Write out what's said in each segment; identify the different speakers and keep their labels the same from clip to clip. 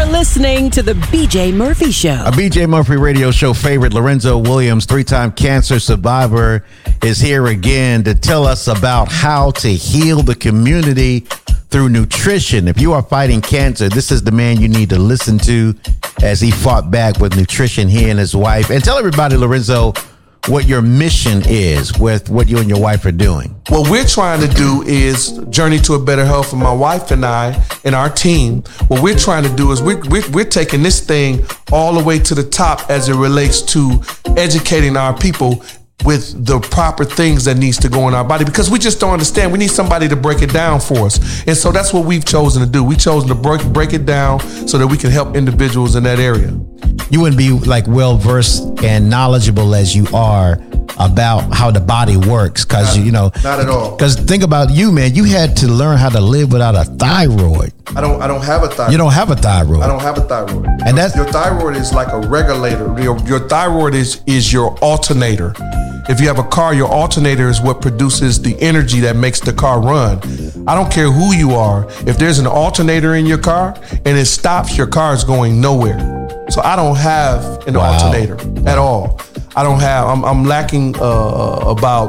Speaker 1: You're listening to the BJ Murphy Show.
Speaker 2: A BJ Murphy radio show favorite, Lorenzo Williams, 3-time cancer survivor, is here again to tell us about how to heal the community through nutrition. If you are fighting cancer, this is the man you need to listen to as he fought back with nutrition, he and his wife. And tell everybody, Lorenzo, what your mission is with what you and your wife are doing.
Speaker 3: What we're trying to do is journey to a better health for my wife and I and our team. What we're trying to do is we're taking this thing all the way to the top as it relates to educating our people with the proper things that needs to go in our body, because we just don't understand. We need somebody to break it down for us. And so that's what we've chosen to do. We've chosen to break it down so that we can help individuals in that area.
Speaker 2: You wouldn't be like well versed and knowledgeable as you are about how the body works, because
Speaker 3: not at all.
Speaker 2: Because think about you, man. You had to learn how to live without a thyroid.
Speaker 3: I don't have a thyroid.
Speaker 2: You don't have a thyroid.
Speaker 3: I don't have a thyroid.
Speaker 2: And that's
Speaker 3: your thyroid is like a regulator. Your thyroid is your alternator. If you have a car, your alternator is what produces the energy that makes the car run. I don't care who you are. If there's an alternator in your car and it stops, your car is going nowhere. So I don't have an alternator at all. I don't have. I'm lacking I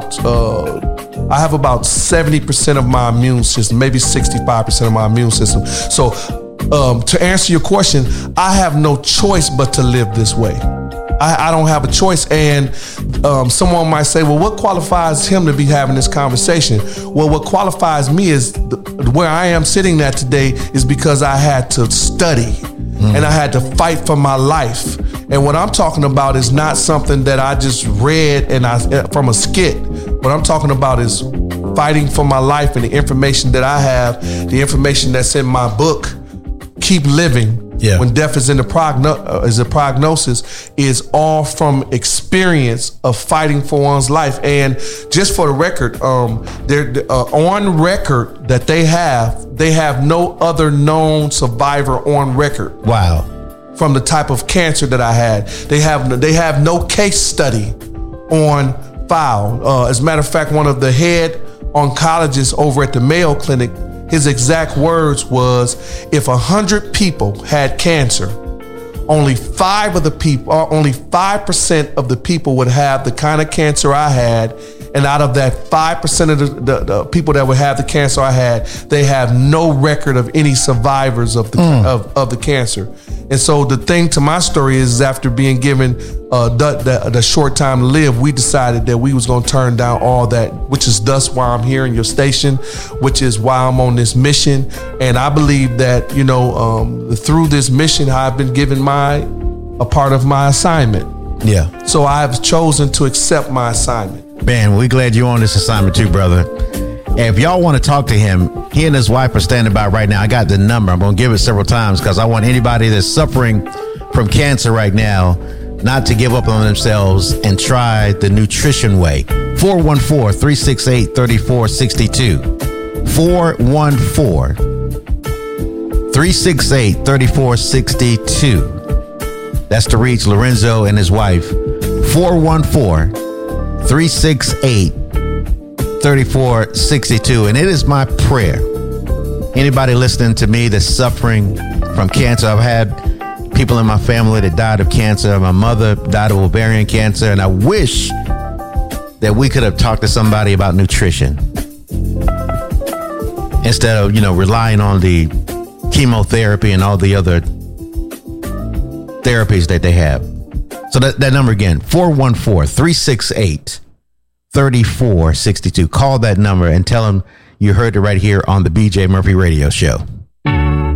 Speaker 3: have about 70% of my immune system, maybe 65% of my immune system. So to answer your question, I have no choice but to live this way. I don't have a choice. And someone might say, well, what qualifies him to be having this conversation? Well, what qualifies me is where I am sitting at today is because I had to study and I had to fight for my life. And what I'm talking about is not something that I just read from a skit. What I'm talking about is fighting for my life and the information that I have, the information that's in my book, Keep Living. Yeah. When death is in the prognosis, is all from experience of fighting for one's life. And just for the record, they're on record that they have no other known survivor on record.
Speaker 2: Wow.
Speaker 3: From the type of cancer that I had, they have no case study on file. As a matter of fact, one of the head oncologists over at the Mayo Clinic, his exact words was, if 100 people had cancer, only 5% of the people would have the kind of cancer I had. And out of that 5% of the people that would have the cancer I had, they have no record of any survivors of the cancer. And so the thing to my story is after being given the short time to live, we decided that we was going to turn down all that, which is thus why I'm here in your station, which is why I'm on this mission. And I believe that, through this mission, I've been given a part of my assignment.
Speaker 2: Yeah.
Speaker 3: So I've chosen to accept my assignment.
Speaker 2: Man, we're glad you're on this assignment too, brother. And if y'all want to talk to him, he and his wife are standing by right now. I got the number. I'm going to give it several times because I want anybody that's suffering from cancer right now not to give up on themselves and try the nutrition way. 414-368-3462. 414-368-3462. That's to reach Lorenzo and his wife. 414-368-3462. And it is my prayer, anybody listening to me that's suffering from cancer, I've had people in my family that died of cancer. My mother died of ovarian cancer, and I wish that we could have talked to somebody about nutrition instead of, relying on the chemotherapy and all the other therapies that they have. So that number again, 414-368-3462. Call that number and tell them you heard it right here on the BJ Murphy Radio Show.